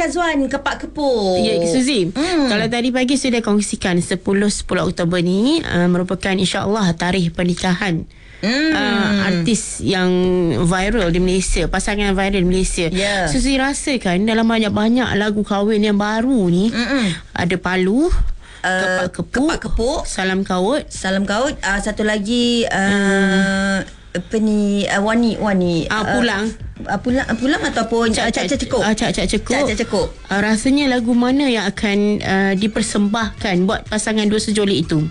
Syazwan, Kepak Kepuk. Ya, Suzy. Kalau tadi pagi sudah kongsikan 10 Oktober ni merupakan insya-Allah tarikh pernikahan artis yang viral di Malaysia, pasangan viral di Malaysia. Suzy rasakan dalam banyak-banyak lagu kahwin yang baru ni ada Palu, Kepak Kepuk, Salam Kaut, satu lagi apa ni, Wani pulang ataupun Cak Cekuk. Cak Cekuk. Rasanya lagu mana yang akan dipersembahkan buat pasangan dua sejoli itu?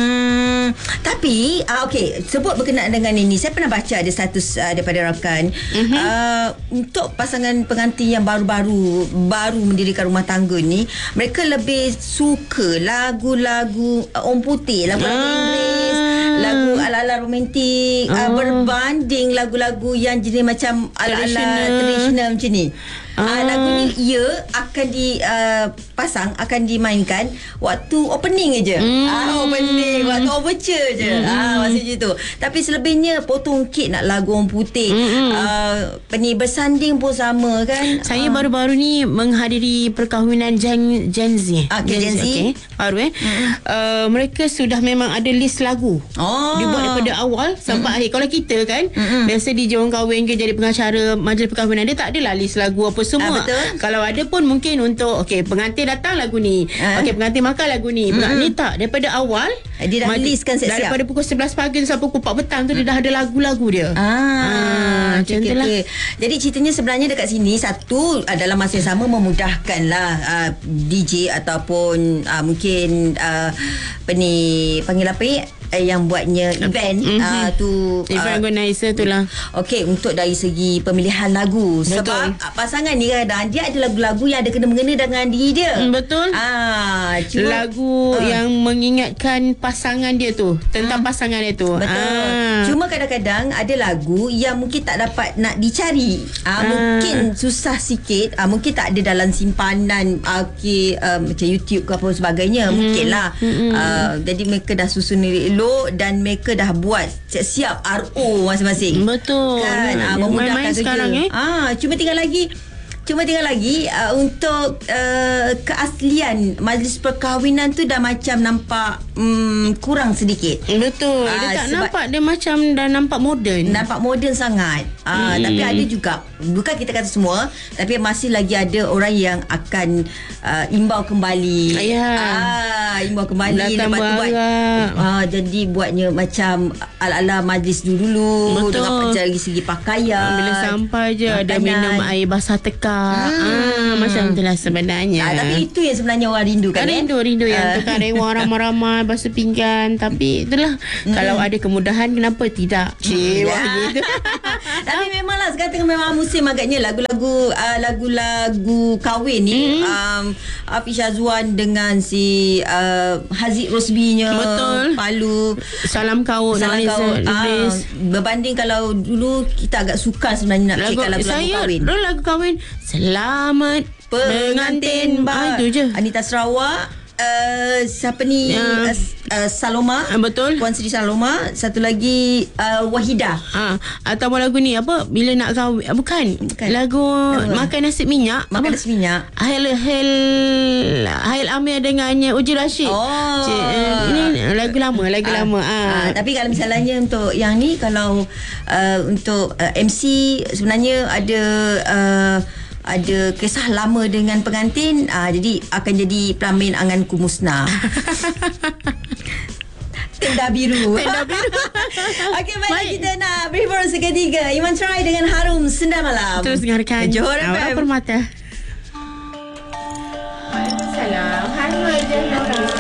Tapi okey, sebut berkenaan dengan ini, saya pernah baca ada status daripada rakan untuk pasangan pengantin yang baru mendirikan rumah tangga ni, mereka lebih suka lagu-lagu orang putih, lagu-lagu Inggeris, lagu ala-ala romantik, berbanding lagu-lagu yang jenis macam ala-ala tradisional macam ni. Lagu ni ia akan dipasang, akan dimainkan waktu opening je. Opening, waktu overture je. Maksudnya tu. Tapi selebihnya potong kek nak lagu orang putih. Bersanding pun sama kan. Saya baru-baru ni menghadiri perkahwinan Gen Z. Gen Z. Okay. Baru mereka sudah memang ada list lagu. Dibuat daripada awal sampai akhir. Kalau kita kan biasa DJ orang kahwin ke jadi pengacara majlis perkahwinan, dia tak adalah list lagu apa semua. Kalau ada pun mungkin untuk pengantin datang lagu ni, pengantin makan lagu ni. Ni tak, daripada awal dia dah listkan siap-siap. Daripada pukul 11 pagi sampai pukul 4 petang tu dia dah ada lagu-lagu dia. Macam itulah. Jadi ceritanya sebenarnya dekat sini, satu dalam masa yang sama memudahkanlah DJ ataupun mungkin panggil apa yang buatnya event tu, event organizer tu lah. Okey, untuk dari segi pemilihan lagu. Betul. Sebab pasangan ni kadang dia ada lagu-lagu yang ada kena-mengena dengan diri dia. Betul. Lagu yang mengingatkan pasangan dia tu, tentang pasangan dia tu. Betul. Cuma kadang-kadang ada lagu yang mungkin tak dapat nak dicari. Mungkin susah sikit, mungkin tak ada dalam simpanan macam YouTube ke apa sebagainya. Mungkinlah. Jadi mereka dah susun lirik dan mereka dah buat siap-siap RO masing-masing. Betul kan, memudahkan sekarang cuma tinggal lagi untuk keaslian majlis perkahwinan tu dah macam nampak kurang sedikit. Betul. Dia tak nampak, dia macam dah nampak moden sangat. Tapi ada juga, bukan kita kata semua, tapi masih lagi ada orang yang akan imbau kembali. Imbau kembali, lepas tu buat jadi buatnya macam ala-ala majlis dulu. Betul. Dengan dari segi pakaian, bila sampai je ada minum air basah tekak. Macam itulah sebenarnya. Tapi itu yang sebenarnya orang rindukan. Rindu yang tukar rewang ramai-ramai, basuh pinggan. Tapi itulah, kalau ada kemudahan, kenapa tidak? Gitu. Tapi memanglah sekarang tengah memang musim agaknya lagu-lagu kahwin ni. Hafiz Syazwan dengan si Haziq Rosbinya. Betul. Palu, Salam Kaut. Berbanding kalau dulu kita agak suka sebenarnya nak cekkan lagu-lagu kahwin. Lagu kahwin Selamat Pengantin itu je. Anita Sarawak, siapa ni, Saloma. Betul. Puan Sri Saloma. Satu lagi Wahidah. Atau lagu ni apa, bila nak kahwin, bukan. Lagu Makan Nasi Minyak. Hail Amir dengannya Uji Rashid. Ini lagu lama. Tapi kalau misalnya untuk yang ni, kalau untuk MC sebenarnya ada kisah lama dengan pengantin, jadi akan jadi Pelamin Anganku Musnah. Tenda biru. Okey, baiklah, kita nak berhibur seketika. Iman Try dengan Harum Senda Malam. Terus dengarkan Johor FM Permata. Waalaikumsalam. Harum aja.